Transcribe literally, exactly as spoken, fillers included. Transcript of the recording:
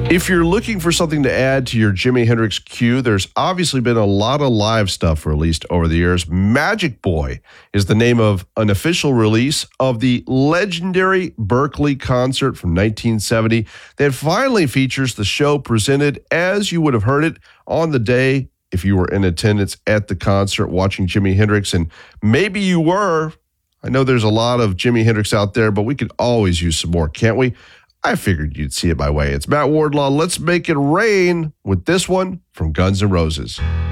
If you're looking for something to add to your Jimi Hendrix queue, there's obviously been a lot of live stuff released over the years. Magic Boy is the name of an official release of the legendary Berkeley concert from nineteen seventy that finally features the show presented as you would have heard it on the day if you were in attendance at the concert watching Jimi Hendrix. And maybe you were. I know there's a lot of Jimi Hendrix out there, but we could always use some more, can't we? I figured you'd see it my way. It's Matt Wardlaw. Let's make it rain with this one from Guns N' Roses.